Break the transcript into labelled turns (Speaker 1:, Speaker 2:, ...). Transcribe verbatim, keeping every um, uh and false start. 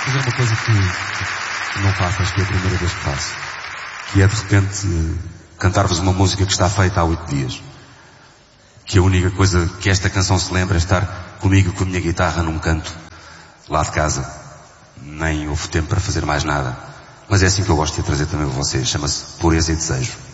Speaker 1: fazer uma coisa que não faço, acho que é a primeira vez que faço. Que é, de repente, cantar-vos uma música que está feita há oito dias. Que a única coisa que esta canção se lembra é estar comigo com a minha guitarra num canto, lá de casa. Nem houve tempo para fazer mais nada. Mas é assim que eu gosto de trazer também a vocês. Chama-se Pureza e Desejo.